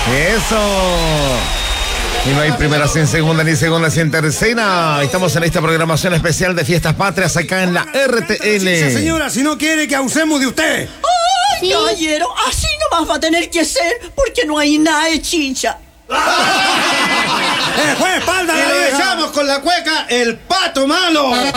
Eso. Y no hay primera sin segunda, ni segunda sin tercera. Estamos en esta programación especial de Fiestas Patrias acá en la RTN. Señora, si no quiere que abusemos de usted. ¡Ay, ¿sí? Caballero! Así nomás va a tener que ser, porque no hay nada de chicha. Fue espalda. Y lo echamos con la cueca, el pato malo.